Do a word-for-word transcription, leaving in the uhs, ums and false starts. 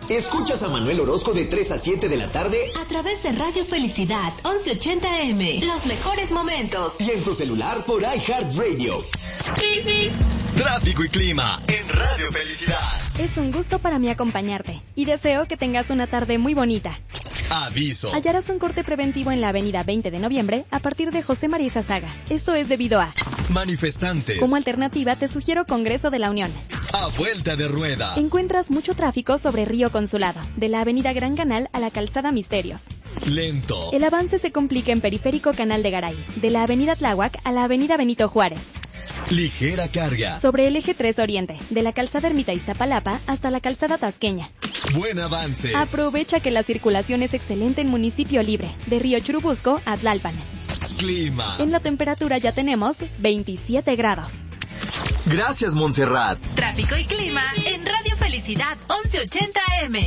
Escuchas a Manuel Orozco de tres a siete de la tarde a través de Radio Felicidad once ochenta eme. Los mejores momentos. Y en tu celular por iHeartRadio. Tráfico y clima en Radio Felicidad. Es un gusto para mí acompañarte y deseo que tengas una tarde muy bonita. Aviso. Hallarás un corte preventivo en la avenida veinte de noviembre a partir de José María Saga. Esto es debido a manifestantes. Como alternativa te sugiero Congreso de la Unión. A vuelta de rueda. Encuentras mucho tráfico sobre Río Consulado, de la avenida Gran Canal a la calzada Misterios. Lento. El avance se complica en Periférico Canal de Garay, de la avenida Tláhuac a la avenida Benito Juárez. Ligera carga. Sobre el eje tres Oriente, de la calzada Ermita Iztapalapa hasta la calzada Tasqueña. Buen avance. Aprovecha que la circulación es excelente en Municipio Libre, de Río Churubusco a Tlalpan. Clima. En la temperatura ya tenemos veintisiete grados. Gracias, Montserrat. Tráfico y clima en Radio Felicidad once ochenta eme.